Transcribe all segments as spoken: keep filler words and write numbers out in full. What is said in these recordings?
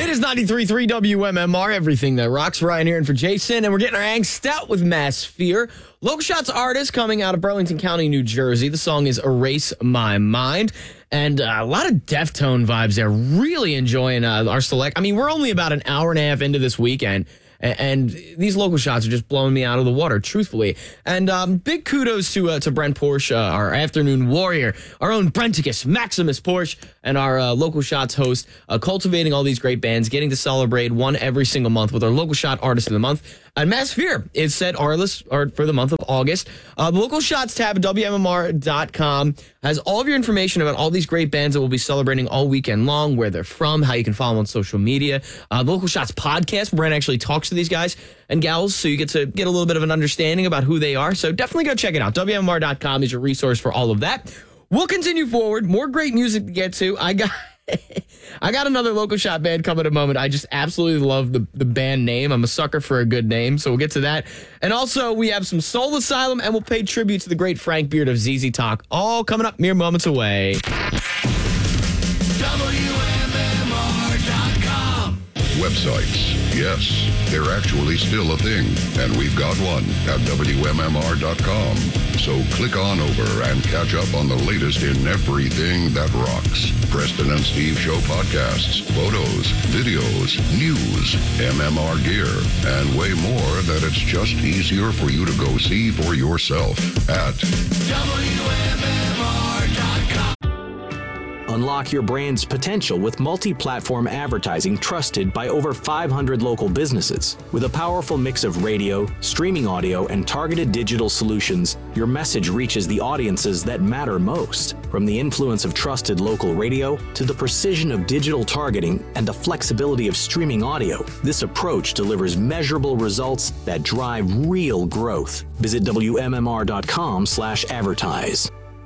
It is ninety-three point three W M M R, everything that rocks. Ryan here in for Jason, and we're getting our angst out with Mass Fear. Local Shots artist coming out of Burlington County, New Jersey. The song is Erase My Mind. And uh, a lot of Deftone vibes there. Really enjoying uh, our select. I mean, we're only about an hour and a half into this weekend. And these local shots are just blowing me out of the water, truthfully. And um, big kudos to uh, to Brent Porsche, uh, our afternoon warrior, our own Brenticus Maximus Porsche, and our uh, local shots host, uh, cultivating all these great bands, getting to celebrate one every single month with our local shot artist of the month. And Mass Fear is set artless art for the month of August. Uh, the local shots tab at W M M R dot com has all of your information about all these great bands that we'll be celebrating all weekend long, where they're from, how you can follow them on social media. Uh, the Local Shots podcast, Brent actually talks to these guys and gals, so you get to get a little bit of an understanding about who they are. So definitely go check it out. W M M R dot com is your resource for all of that. We'll continue forward. More great music to get to. I got... I got another local shot band coming in a moment. I just absolutely love the, the band name. I'm a sucker for a good name, so we'll get to that. And also, we have some Soul Asylum, and we'll pay tribute to the great Frank Beard of Z Z Talk, all coming up mere moments away. W M M R dot com. Websites, yes, they're actually still a thing, and we've got one at W M M R dot com. So click on over and catch up on the latest in everything that rocks. Preston and Steve Show podcasts, photos, videos, news, M M R gear, and way more that it's just easier for you to go see for yourself at W M M R dot com. Unlock your brand's potential with multi-platform advertising trusted by over five hundred local businesses. With a powerful mix of radio, streaming audio, and targeted digital solutions, your message reaches the audiences that matter most. From the influence of trusted local radio to the precision of digital targeting and the flexibility of streaming audio, this approach delivers measurable results that drive real growth. Visit W M M R dot com slash advertise.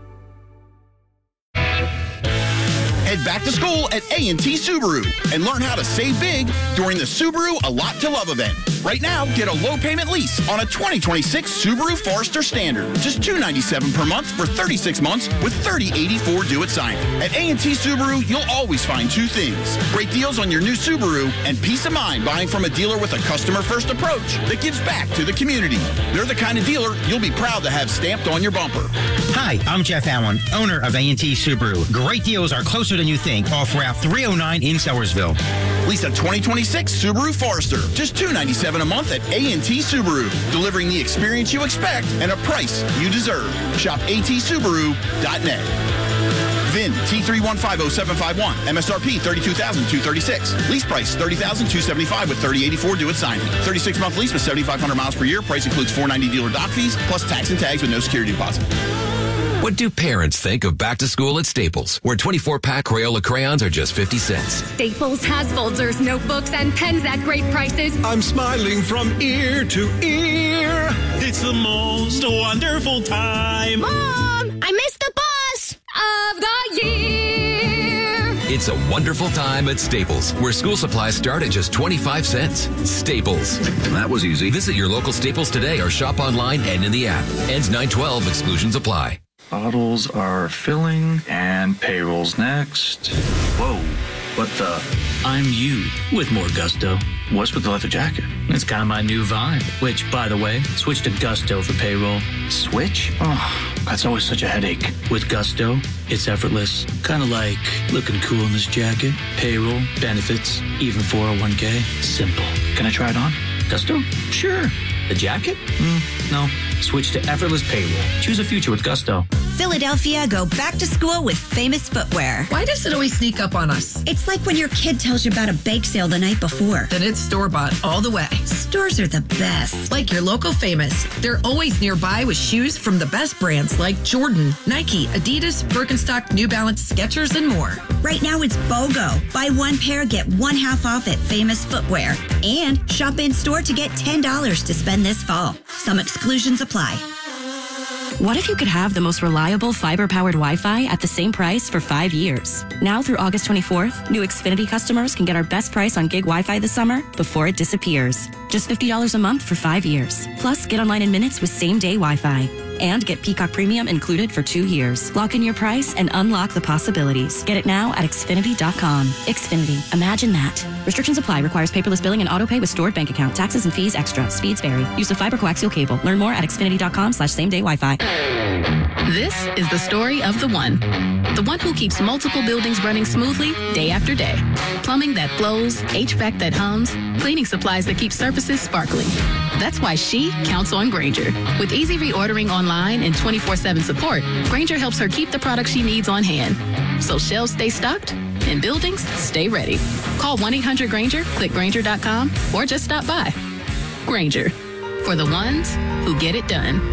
Head back to school at A and T Subaru and learn how to save big during the Subaru A Lot to Love event. Right now, get a low payment lease on a twenty twenty-six Subaru Forester Standard. Just two hundred ninety-seven dollars per month for thirty-six months with thirty eighty-four due at signing. At A and T Subaru, you'll always find two things: great deals on your new Subaru and peace of mind buying from a dealer with a customer-first approach that gives back to the community. They're the kind of dealer you'll be proud to have stamped on your bumper. Hi, I'm Jeff Allen, owner of A and T Subaru. Great deals are closer than you think off Route three oh nine in Sellersville. Lease a twenty twenty-six Subaru Forester. Just two hundred ninety-seven dollars a month at A and T Subaru. Delivering the experience you expect and a price you deserve. Shop A T Subaru dot net. V I N T three one five zero seven five one. M S R P thirty-two thousand two hundred thirty-six. Lease price thirty thousand two hundred seventy-five with thirty eighty-four due at signing. thirty-six month lease with seventy-five hundred miles per year. Price includes four hundred ninety dealer dock fees plus tax and tags with no security deposit. What do parents think of back to school at Staples, where twenty-four pack Crayola crayons are just fifty cents? Staples has folders, notebooks, and pens at great prices. I'm smiling from ear to ear. It's the most wonderful time. Mom, I missed the bus of the year. It's a wonderful time at Staples, where school supplies start at just twenty-five cents. Staples. That was easy. Visit your local Staples today or shop online and in the app. Ends nine twelve. Exclusions apply. Bottles are filling, and payroll's next. Whoa, what the? I'm you with more gusto. What's with the leather jacket? It's kind of my new vibe, which, by the way, switch to Gusto for payroll. Switch? Oh, that's always such a headache. With Gusto, it's effortless. Kind of like looking cool in this jacket. Payroll, benefits, even four oh one k. Simple. Can I try it on? Gusto? Sure. The jacket? Mm, no. Switch to effortless payroll. Choose a future with Gusto. Philadelphia, go back to school with Famous Footwear. Why does it always sneak up on us? It's like when your kid tells you about a bake sale the night before. Then it's store-bought all the way. Stores are the best. Like your local Famous. They're always nearby with shoes from the best brands like Jordan, Nike, Adidas, Birkenstock, New Balance, Skechers, and more. Right now it's BOGO. Buy one pair, get one half off at Famous Footwear. And shop in-store to get ten dollars to spend this fall. Some exclusions apply. What if you could have the most reliable fiber-powered Wi-Fi at the same price for five years? Now through August twenty-fourth, new Xfinity customers can get our best price on gig Wi-Fi this summer before it disappears. Just fifty dollars a month for five years. Plus, get online in minutes with same-day Wi-Fi. And get Peacock Premium included for two years. Lock in your price and unlock the possibilities. Get it now at Xfinity dot com. Xfinity. Imagine that. Restrictions apply. Requires paperless billing and auto pay with stored bank account. Taxes and fees extra. Speeds vary. Use of fiber coaxial cable. Learn more at Xfinity dot com slash same day Wi-Fi. This is the story of the one. The one who keeps multiple buildings running smoothly day after day. Plumbing that flows, H V A C that hums, cleaning supplies that keep surfaces sparkling. That's why she counts on Grainger. With easy reordering online and twenty-four seven support, Grainger helps her keep the products she needs on hand. So shelves stay stocked and buildings stay ready. Call one eight hundred Grainger, click Grainger dot com, or just stop by. Grainger, for the ones who get it done.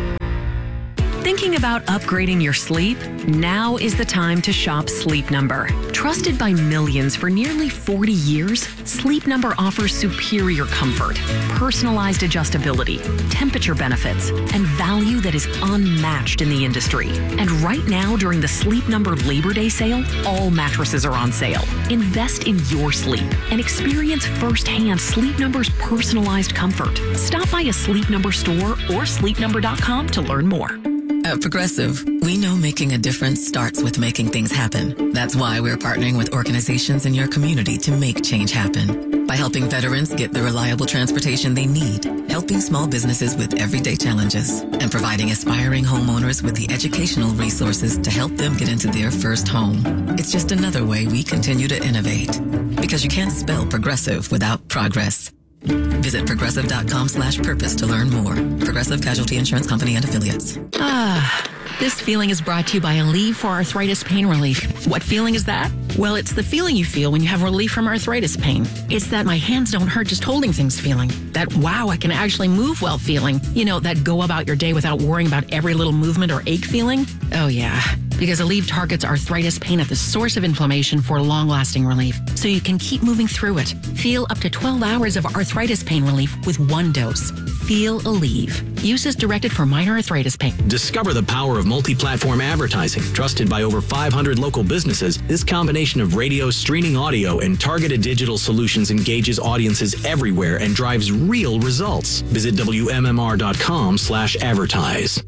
Thinking about upgrading your sleep? Now is the time to shop Sleep Number. Trusted by millions for nearly forty years, Sleep Number offers superior comfort, personalized adjustability, temperature benefits, and value that is unmatched in the industry. And right now, during the Sleep Number Labor Day sale, all mattresses are on sale. Invest in your sleep and experience firsthand Sleep Number's personalized comfort. Stop by a Sleep Number store or sleep number dot com to learn more. At Progressive, we know making a difference starts with making things happen. That's why we're partnering with organizations in your community to make change happen. By helping veterans get the reliable transportation they need, helping small businesses with everyday challenges, and providing aspiring homeowners with the educational resources to help them get into their first home. It's just another way we continue to innovate. Because you can't spell progressive without progress. Visit progressive dot com slash purpose to learn more. Progressive Casualty Insurance Company and Affiliates. Ah, this feeling is brought to you by Aleve for Arthritis Pain Relief. What feeling is that? Well, it's the feeling you feel when you have relief from arthritis pain. It's that my hands don't hurt just holding things feeling. That wow, I can actually move well feeling. You know, that go about your day without worrying about every little movement or ache feeling. Oh yeah, because Aleve targets arthritis pain at the source of inflammation for long-lasting relief, so you can keep moving through it. Feel up to twelve hours of arthritis pain relief with one dose. Feel Aleve. Use as directed for minor arthritis pain. Discover the power of multi-platform advertising. Trusted by over five hundred local businesses, this combination of radio, streaming audio, and targeted digital solutions engages audiences everywhere and drives real results. Visit W M M R dot com slash advertise.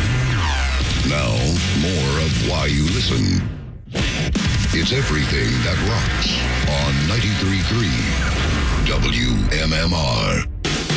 Now, more of why you listen. It's everything that rocks on ninety-three point three W M M R.